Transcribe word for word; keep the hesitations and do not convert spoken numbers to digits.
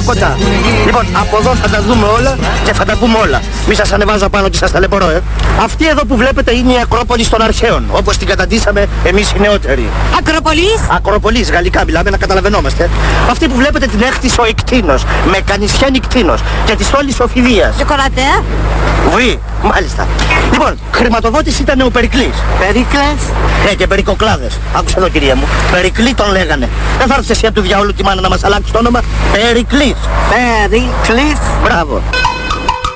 κοντά. Λοιπόν, από εδώ θα τα δούμε όλα και θα τα πούμε όλα. Μη σας ανεβάζω πάνω και σας ταλαιπωρώ, ε. Αυτή εδώ που βλέπετε είναι η Ακρόπολη των Αρχαίων, όπως την καταντήσαμε εμείς οι νεότεροι. Ακροπολής. Ακροπολής, γαλλικά μιλάμε, να καταλαβαίνόμαστε. Αυτή που βλέπετε την έκτισε ο Ικτίνος, με κανισιάν Ικτίνος και τη στόλης ο Φιδίας. Σοκολατέ. Βουή, μάλιστα. Λοιπόν, χρηματοδότης ήταν ο Περικλής. Περίκλες. Ναι, και Περικοκλάδες. Άκουσε εδώ, κυρία μου. Περικλή τον λέγανε. Δεν θα έρθεις εσύ από του διαόλου τη μάνα να μας αλλάξει το όνομα. Περικλής. Περίκλες. Μπράβο.